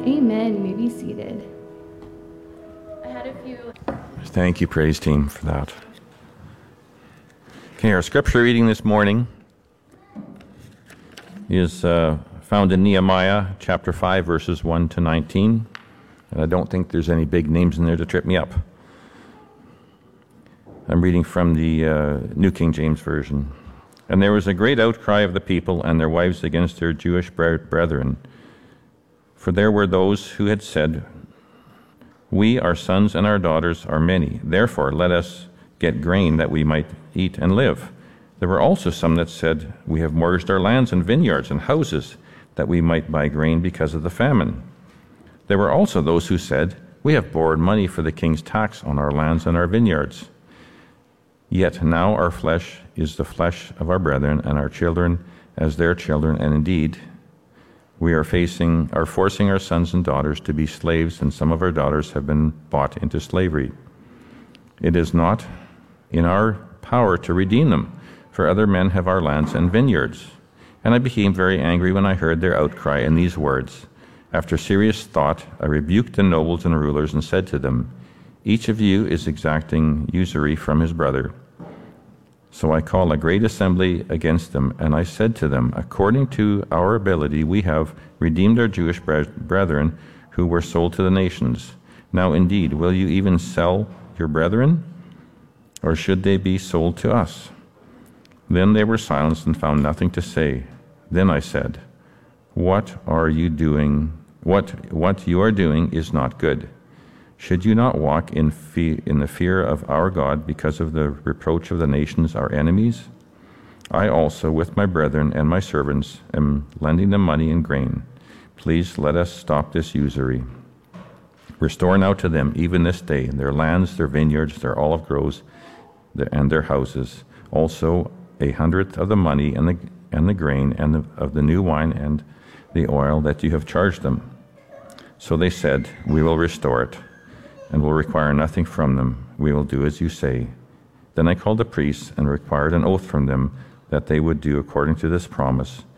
Amen. You may be seated. I had a few. Thank you, praise team, for that. Okay, our scripture reading this morning is found in Nehemiah chapter 5, verses 1 to 19. And I don't think there's any big names in there to trip me up. I'm reading from the New King James Version. And there was a great outcry of the people and their wives against their Jewish brethren. For there were those who had said, "We, our sons and our daughters, are many. Therefore, let us get grain that we might eat and live." There were also some that said, "We have mortgaged our lands and vineyards and houses that we might buy grain because of the famine." There were also those who said, "We have borrowed money for the king's tax on our lands and our vineyards. Yet now our flesh is the flesh of our brethren, and our children as their children, and indeed we are forcing our sons and daughters to be slaves, and some of our daughters have been bought into slavery. It is not in our power to redeem them, for other men have our lands and vineyards." And I became very angry when I heard their outcry in these words. After serious thought, I rebuked the nobles and rulers and said to them, "Each of you is exacting usury from his brother." So I called a great assembly against them, and I said to them, "According to our ability, we have redeemed our Jewish brethren who were sold to the nations. Now indeed, will you even sell your brethren? Or should they be sold to us?" Then they were silenced and found nothing to say. Then I said, What you are doing is not good. Should you not walk in the fear of our God because of the reproach of the nations, our enemies? I also, with my brethren and my servants, am lending them money and grain. Please let us stop this usury. Restore now to them, even this day, their lands, their vineyards, their olive groves, and their houses. Also 100th of the money and the grain and of the new wine and the oil that you have charged them. So they said, "We will restore it, and will require nothing from them. We will do as you say." Then I called the priests and required an oath from them that they would do according to this promise.